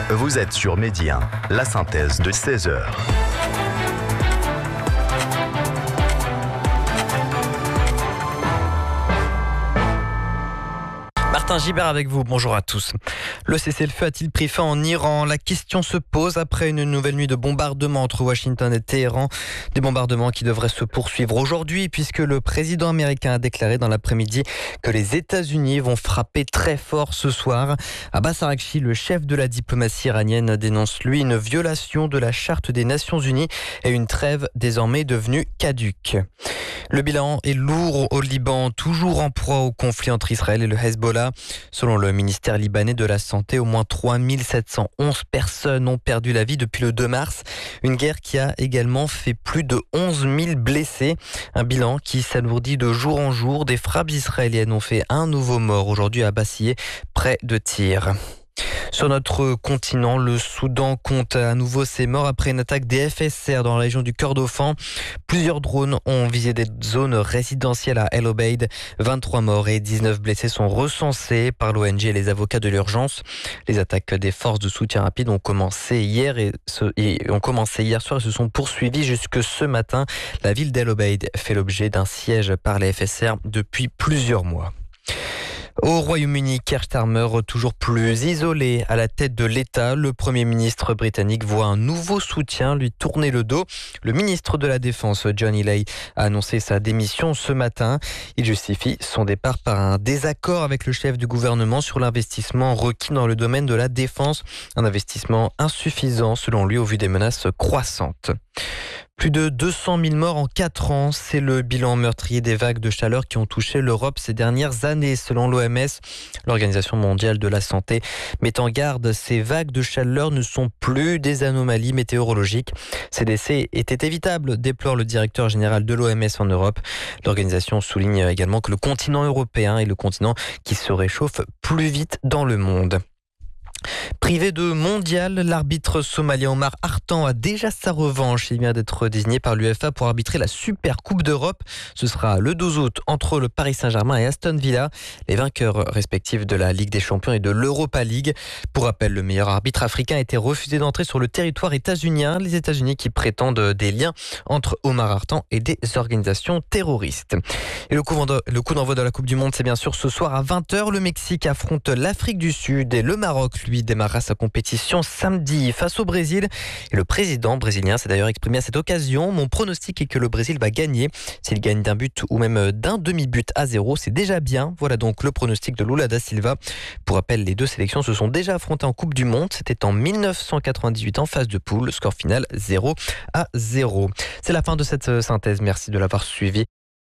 Vous êtes sur Midi 1, la synthèse de 16h. Martin Gibert avec vous, bonjour à tous. Le cessez-le-feu a-t-il pris fin en Iran ? La question se pose après une nouvelle nuit de bombardements entre Washington et Téhéran. Des bombardements qui devraient se poursuivre aujourd'hui puisque le président américain a déclaré dans l'après-midi que les États-Unis vont frapper très fort ce soir. Abbas Araghchi, le chef de la diplomatie iranienne, dénonce lui une violation de la Charte des Nations Unies et une trêve désormais devenue caduque. Le bilan est lourd au Liban, toujours en proie au conflit entre Israël et le Hezbollah. Selon le ministère libanais de la Santé, au moins 3711 personnes ont perdu la vie depuis le 2 mars. Une guerre qui a également fait plus de 11 000 blessés. Un bilan qui s'alourdit de jour en jour. Des frappes israéliennes ont fait un nouveau mort aujourd'hui à Bassiyeh, près de Tyr. Sur notre continent, le Soudan compte à nouveau ses morts après une attaque des FSR dans la région du Kordofan. Plusieurs drones ont visé des zones résidentielles à El Obeid. 23 morts et 19 blessés sont recensés par l'ONG et les avocats de l'urgence. Les attaques des forces de soutien rapide ont commencé hier soir et se sont poursuivies jusque ce matin. La ville d'El Obeid fait l'objet d'un siège par les FSR depuis plusieurs mois. Au Royaume-Uni, Keir Starmer, toujours plus isolé à la tête de l'État, le Premier ministre britannique voit un nouveau soutien lui tourner le dos. Le ministre de la Défense, John Healey, a annoncé sa démission ce matin. Il justifie son départ par un désaccord avec le chef du gouvernement sur l'investissement requis dans le domaine de la défense. Un investissement insuffisant selon lui au vu des menaces croissantes. Plus de 200 000 morts en 4 ans, c'est le bilan meurtrier des vagues de chaleur qui ont touché l'Europe ces dernières années, selon l'OMS. L'Organisation mondiale de la santé met en garde, ces vagues de chaleur ne sont plus des anomalies météorologiques. Ces décès étaient évitables, déplore le directeur général de l'OMS en Europe. L'organisation souligne également que le continent européen est le continent qui se réchauffe plus vite dans le monde. Privé de mondial, l'arbitre somalien Omar Hartan a déjà sa revanche. Il vient d'être désigné par l'UEFA pour arbitrer la Super Coupe d'Europe. Ce sera le 12 août entre le Paris Saint-Germain et Aston Villa, les vainqueurs respectifs de la Ligue des Champions et de l'Europa League. Pour rappel, le meilleur arbitre africain a été refusé d'entrer sur le territoire états-unien. Les États-Unis qui prétendent des liens entre Omar Hartan et des organisations terroristes. Et le coup d'envoi de la Coupe du Monde, c'est bien sûr ce soir à 20h. Le Mexique affronte l'Afrique du Sud et le Maroc, lui, démarrera sa compétition samedi face au Brésil. Et le président brésilien s'est d'ailleurs exprimé à cette occasion. Mon pronostic est que le Brésil va gagner. S'il gagne d'un but ou même d'un demi-but à 0, c'est déjà bien. Voilà donc le pronostic de Lula da Silva. Pour rappel, les deux sélections se sont déjà affrontées en Coupe du Monde. C'était en 1998 en phase de poule. Score final 0-0. C'est la fin de cette synthèse. Merci de l'avoir suivi.